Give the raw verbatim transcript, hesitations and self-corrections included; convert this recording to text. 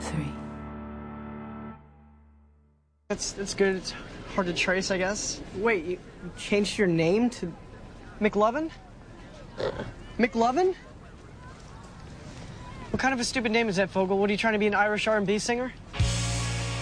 three. That's, that's good. It's hard to trace, I guess. Wait, you changed your name to McLovin? McLovin? What kind of a stupid name is that, Fogel? What, are you trying to be an Irish R and B singer?